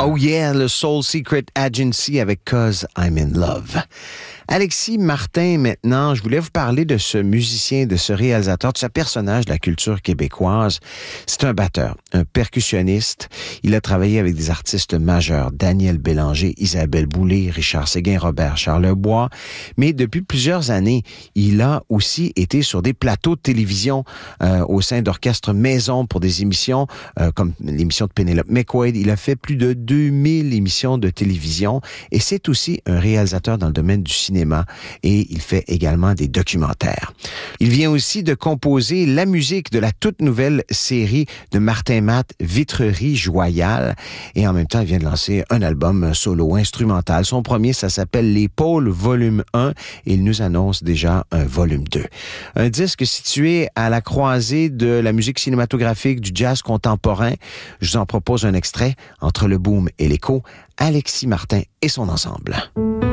Oh yeah, le Soul Secret Agency avec Cause I'm in Love. Alexis Martin, maintenant, je voulais vous parler de ce musicien, de ce réalisateur, de ce personnage de la culture québécoise. C'est un batteur, un percussionniste. Il a travaillé avec des artistes majeurs, Daniel Bélanger, Isabelle Boulay, Richard Séguin, Robert Charlebois. Mais depuis plusieurs années, il a aussi été sur des plateaux de télévision au sein d'orchestres maison pour des émissions comme l'émission de Penelope McQuaid. Il a fait plus de 2000 émissions de télévision et c'est aussi un réalisateur dans le domaine du cinéma et il fait également des documentaires. Il vient aussi de composer la musique de la toute nouvelle série de Martin Matt, Vitrerie Joyale, et en même temps, il vient de lancer un album solo instrumental. Son premier, ça s'appelle Les Pôles Volume 1 et il nous annonce déjà un volume 2. Un disque situé à la croisée de la musique cinématographique, du jazz contemporain. Je vous en propose un extrait, Entre le boom et l'écho, Alexis Martin et son ensemble.